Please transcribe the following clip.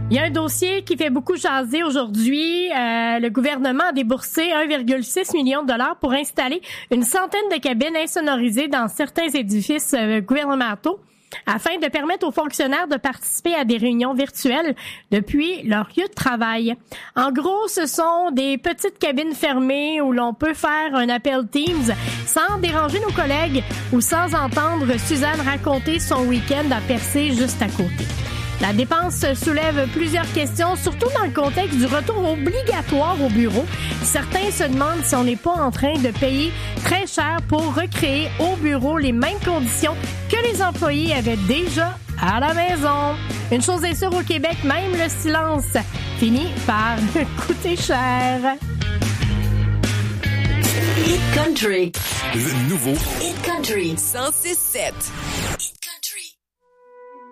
Il y a un dossier qui fait beaucoup jaser aujourd'hui. Le gouvernement a déboursé 1,6 million de dollars pour installer une centaine de cabines insonorisées dans certains édifices gouvernementaux afin de permettre aux fonctionnaires de participer à des réunions virtuelles depuis leur lieu de travail. En gros, ce sont des petites cabines fermées où l'on peut faire un appel Teams sans déranger nos collègues ou sans entendre Suzanne raconter son week-end à Percé juste à côté. La dépense soulève plusieurs questions, surtout dans le contexte du retour obligatoire au bureau. Certains se demandent si on n'est pas en train de payer très cher pour recréer au bureau les mêmes conditions que les employés avaient déjà à la maison. Une chose est sûre au Québec, même le silence finit par coûter cher. Hit Country. Le nouveau Hit Country 106.7.